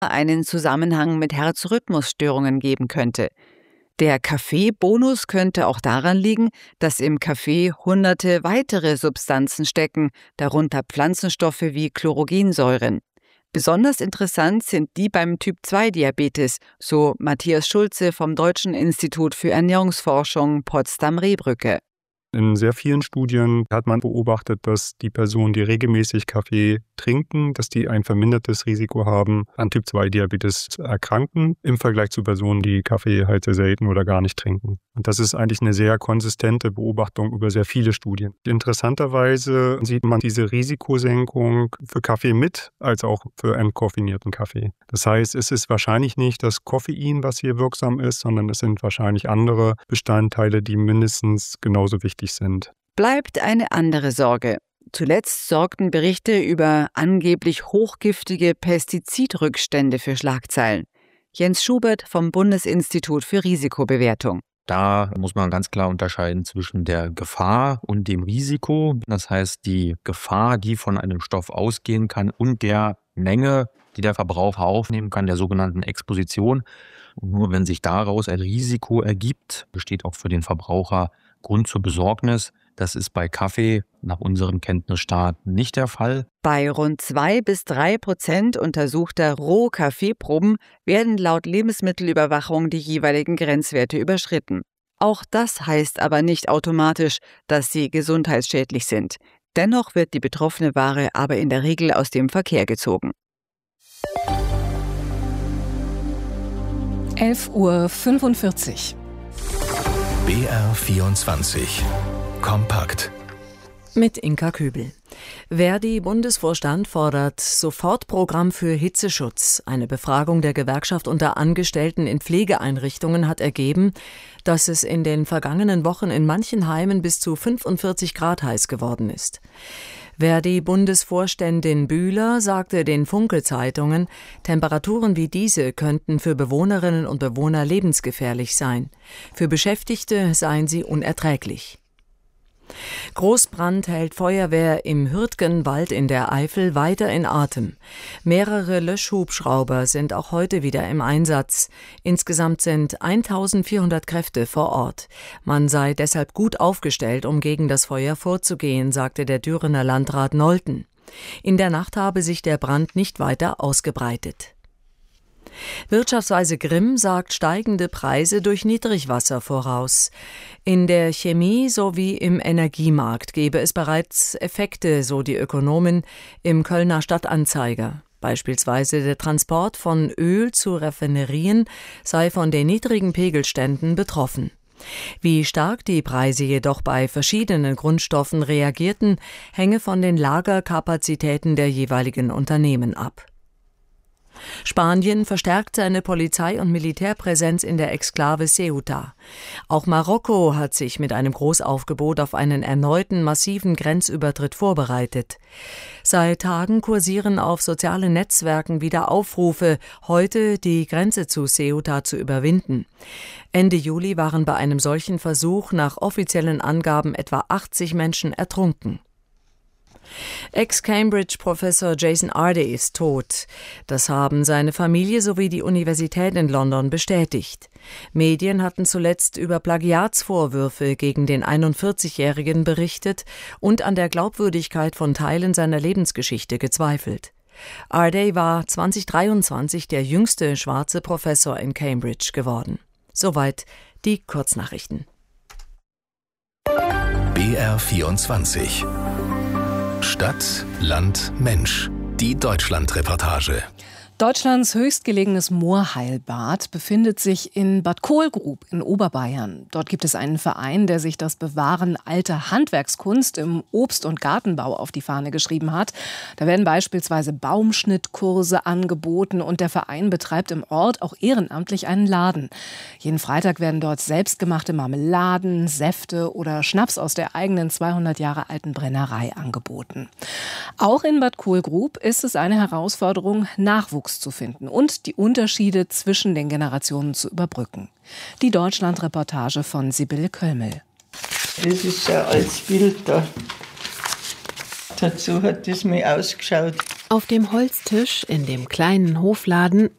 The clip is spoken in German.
einen Zusammenhang mit Herzrhythmusstörungen geben könnte. Der Kaffeebonus könnte auch daran liegen, dass im Kaffee hunderte weitere Substanzen stecken, darunter Pflanzenstoffe wie Chlorogensäuren. Besonders interessant sind die beim Typ-2-Diabetes, so Matthias Schulze vom Deutschen Institut für Ernährungsforschung Potsdam-Rehbrücke. In sehr vielen Studien hat man beobachtet, dass die Personen, die regelmäßig Kaffee trinken, dass die ein vermindertes Risiko haben, an Typ-2-Diabetes zu erkranken, im Vergleich zu Personen, die Kaffee halt sehr selten oder gar nicht trinken. Und das ist eigentlich eine sehr konsistente Beobachtung über sehr viele Studien. Interessanterweise sieht man diese Risikosenkung für Kaffee mit, als auch für entkoffinierten Kaffee. Das heißt, es ist wahrscheinlich nicht das Koffein, was hier wirksam ist, sondern es sind wahrscheinlich andere Bestandteile, die mindestens genauso wichtig sind. Bleibt eine andere Sorge. Zuletzt sorgten Berichte über angeblich hochgiftige Pestizidrückstände für Schlagzeilen. Jens Schubert vom Bundesinstitut für Risikobewertung. Da muss man ganz klar unterscheiden zwischen der Gefahr und dem Risiko. Das heißt, die Gefahr, die von einem Stoff ausgehen kann, und der Menge, die der Verbraucher aufnehmen kann, der sogenannten Exposition. Und nur wenn sich daraus ein Risiko ergibt, besteht auch für den Verbraucher Grund zur Besorgnis. Das ist bei Kaffee nach unserem Kenntnisstand nicht der Fall. Bei rund 2-3% untersuchter Rohkaffeeproben werden laut Lebensmittelüberwachung die jeweiligen Grenzwerte überschritten. Auch das heißt aber nicht automatisch, dass sie gesundheitsschädlich sind. Dennoch wird die betroffene Ware aber in der Regel aus dem Verkehr gezogen. 11:45 Uhr. BR24 Kompakt Mit Inka Kübel. Verdi-Bundesvorstand fordert Sofortprogramm für Hitzeschutz. Eine Befragung der Gewerkschaft unter Angestellten in Pflegeeinrichtungen hat ergeben, dass es in den vergangenen Wochen in manchen Heimen bis zu 45 Grad heiß geworden ist. Verdi-Bundesvorständin Bühler sagte den Funke-Zeitungen, Temperaturen wie diese könnten für Bewohnerinnen und Bewohner lebensgefährlich sein. Für Beschäftigte seien sie unerträglich. Großbrand hält Feuerwehr im Hürtgenwald in der Eifel weiter in Atem. Mehrere Löschhubschrauber sind auch heute wieder im Einsatz. Insgesamt sind 1400 Kräfte vor Ort. Man sei deshalb gut aufgestellt, um gegen das Feuer vorzugehen, sagte der Dürener Landrat Nolten. In der Nacht habe sich der Brand nicht weiter ausgebreitet. Wirtschaftsweise Grimm sagt steigende Preise durch Niedrigwasser voraus. In der Chemie sowie im Energiemarkt gebe es bereits Effekte, so die Ökonomin im Kölner Stadtanzeiger. Beispielsweise der Transport von Öl zu Raffinerien sei von den niedrigen Pegelständen betroffen. Wie stark die Preise jedoch bei verschiedenen Grundstoffen reagierten, hänge von den Lagerkapazitäten der jeweiligen Unternehmen ab. Spanien verstärkt seine Polizei- und Militärpräsenz in der Exklave Ceuta. Auch Marokko hat sich mit einem Großaufgebot auf einen erneuten massiven Grenzübertritt vorbereitet. Seit Tagen kursieren auf sozialen Netzwerken wieder Aufrufe, heute die Grenze zu Ceuta zu überwinden. Ende Juli waren bei einem solchen Versuch nach offiziellen Angaben etwa 80 Menschen ertrunken. Ex-Cambridge-Professor Jason Arday ist tot. Das haben seine Familie sowie die Universität in London bestätigt. Medien hatten zuletzt über Plagiatsvorwürfe gegen den 41-Jährigen berichtet und an der Glaubwürdigkeit von Teilen seiner Lebensgeschichte gezweifelt. Arday war 2023 der jüngste schwarze Professor in Cambridge geworden. Soweit die Kurznachrichten. BR24 Stadt, Land, Mensch. Die Deutschland-Reportage. Deutschlands höchstgelegenes Moorheilbad befindet sich in Bad Kohlgrub in Oberbayern. Dort gibt es einen Verein, der sich das Bewahren alter Handwerkskunst im Obst- und Gartenbau auf die Fahne geschrieben hat. Da werden beispielsweise Baumschnittkurse angeboten und der Verein betreibt im Ort auch ehrenamtlich einen Laden. Jeden Freitag werden dort selbstgemachte Marmeladen, Säfte oder Schnaps aus der eigenen 200 Jahre alten Brennerei angeboten. Auch in Bad Kohlgrub ist es eine Herausforderung, Nachwuchs zu finden und die Unterschiede zwischen den Generationen zu überbrücken. Die Deutschland-Reportage von Sibylle Köllmel. Das ist ein altes Bild da. Dazu hat es mir ausgeschaut. Auf dem Holztisch in dem kleinen Hofladen